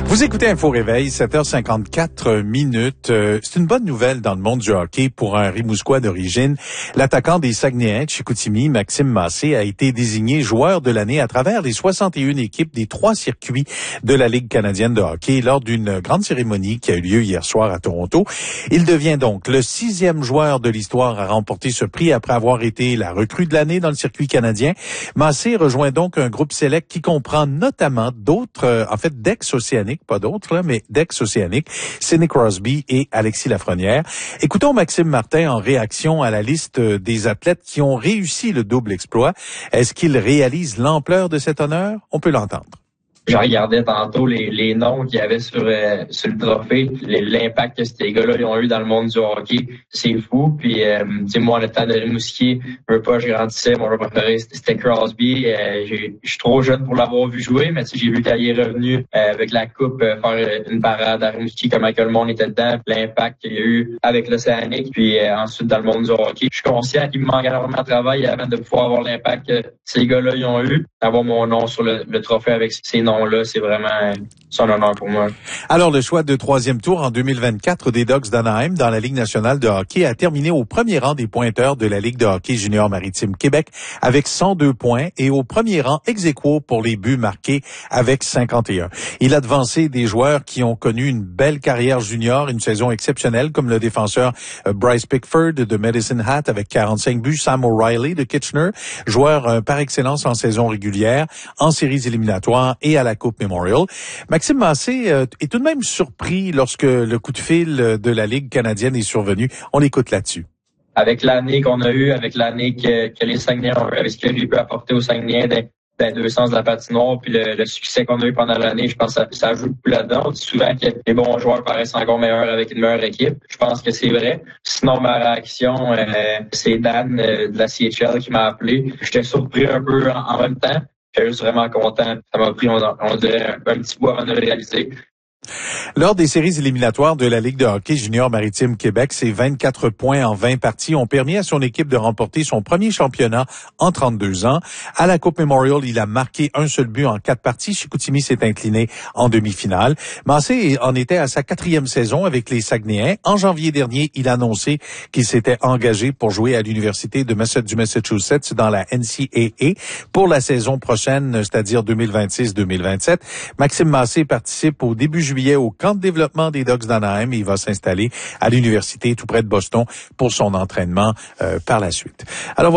Vous écoutez Info Réveil, 7h54 minutes. C'est une bonne nouvelle dans le monde du hockey pour un Rimouskois d'origine. L'attaquant des Saguenayens de Chicoutimi, Maxime Massé, a été désigné joueur de l'année à travers les 61 équipes des 3 circuits de la Ligue canadienne de hockey lors d'une grande cérémonie qui a eu lieu hier soir à Toronto. Il devient donc le 6e joueur de l'histoire à remporter ce prix après avoir été la recrue de l'année dans le circuit canadien. Massé rejoint donc un groupe sélect qui comprend notamment d'autres, d'ex-océaniques, pas d'autres, là, mais d'ex-océaniques, Sidney Crosby et Alexis Lafrenière. Écoutons Maxime Martin en réaction à la liste des athlètes qui ont réussi le double exploit. Est-ce qu'il réalise l'ampleur de cet honneur? On peut l'entendre. Je regardais tantôt les noms qu'il y avait sur le trophée, l'impact que ces gars-là ont eu dans le monde du hockey, c'est fou. Puis, moi, le temps de Rimouski, je grandissais, mon joueur préféré, c'était Crosby. Je suis trop jeune pour l'avoir vu jouer, mais j'ai vu qu'il est revenu avec la coupe faire une parade à Rimouski, comment que le monde était dedans, l'impact qu'il y a eu avec l'Océanique, puis ensuite dans le monde du hockey. Je suis conscient qu'il me manque énormément de travail avant de pouvoir avoir l'impact que ces gars-là ils ont eu. Avoir mon nom sur le trophée avec ces noms-là, c'est vraiment son honneur pour moi. Alors, le choix de 3e tour en 2024 des Ducks d'Anaheim dans la Ligue nationale de hockey a terminé au premier rang des pointeurs de la Ligue de hockey junior maritime Québec avec 102 points et au premier rang ex-aequo pour les buts marqués avec 51. Il a devancé des joueurs qui ont connu une belle carrière junior, une saison exceptionnelle comme le défenseur Bryce Pickford de Medicine Hat avec 45 buts, Sam O'Reilly de Kitchener, joueur par excellence en saison régulière, en séries éliminatoires et à la Coupe Memorial. Maxime Massé est tout de même surpris lorsque le coup de fil de la Ligue canadienne est survenu. On l'écoute là-dessus. Avec l'année qu'on a eue, avec l'année que les Saguenayens ont eu, avec ce que j'ai pu apporter aux Saguenayens dans deux sens de la patinoire, puis le succès qu'on a eu pendant l'année, je pense que ça joue beaucoup là-dedans. On dit souvent que les bons joueurs paraissent encore meilleurs avec une meilleure équipe. Je pense que c'est vrai. Sinon, ma réaction, c'est Dan de la CHL qui m'a appelé. J'étais surpris un peu en même temps. Je suis vraiment content. Ça m'a pris, on dirait, un petit bout avant de le réaliser. Lors des séries éliminatoires de la Ligue de hockey junior maritime Québec, ses 24 points en 20 parties ont permis à son équipe de remporter son premier championnat en 32 ans. À la Coupe Memorial, il a marqué un seul but en 4 parties. Chicoutimi s'est incliné en demi-finale. Massé en était à sa 4e saison avec les Saguenayens. En janvier dernier, il a annoncé qu'il s'était engagé pour jouer à l'Université du Massachusetts dans la NCAA pour la saison prochaine, c'est-à-dire 2026-2027. Maxime Massé participe au début juillet au camp de développement des Ducks d'Anaheim et il va s'installer à l'université tout près de Boston pour son entraînement par la suite. Alors